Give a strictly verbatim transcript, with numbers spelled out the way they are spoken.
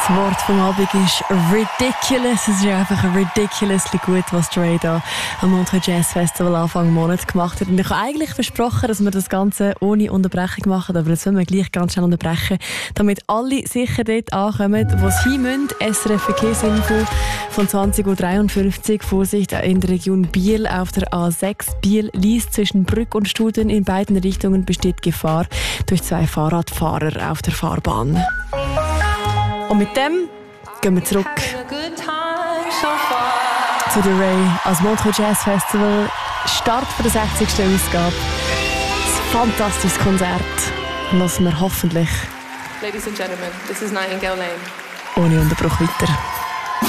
Das Wort vom Abend ist ridiculous. Es ist einfach ridiculously gut, was Dre da am Montreux Jazz Festival Anfang Monat gemacht hat. Und ich habe eigentlich versprochen, dass wir das Ganze ohne Unterbrechung machen, aber jetzt wollen wir gleich ganz schnell unterbrechen, damit alle sicher dort ankommen, wo sie hin müssen. S R F Verkehrsinfo von zwanzig Uhr dreiundfünfzig. Vorsicht in der Region Biel auf der A sechs. Biel-Lies zwischen Brück und Studen in beiden Richtungen besteht Gefahr durch zwei Fahrradfahrer auf der Fahrbahn. Und mit dem gehen wir zurück zu The Ray als Montreux Jazz Festival. Start für die sechzigste Ausgabe. Ein fantastisches Konzert. Lassen wir hoffentlich Ladies and Gentlemen, this is Nightingale Lane. ohne Unterbruch weiter.